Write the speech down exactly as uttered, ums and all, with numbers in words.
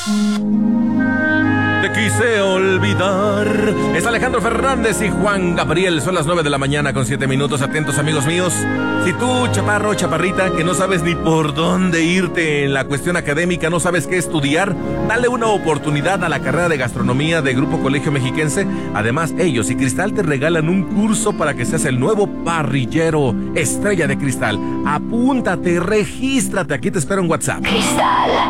Te quise olvidar. Es Alejandro Fernández y Juan Gabriel. Son las nueve de la mañana con siete minutos. Atentos, amigos míos. Si tú, chaparro, chaparrita, que no sabes ni por dónde irte en la cuestión académica, no sabes qué estudiar, dale una oportunidad a la carrera de gastronomía de Grupo Colegio Mexiquense. Además, ellos y Cristal te regalan un curso para que seas el nuevo parrillero Estrella de Cristal. Apúntate, regístrate. Aquí te espero en WhatsApp. Cristal.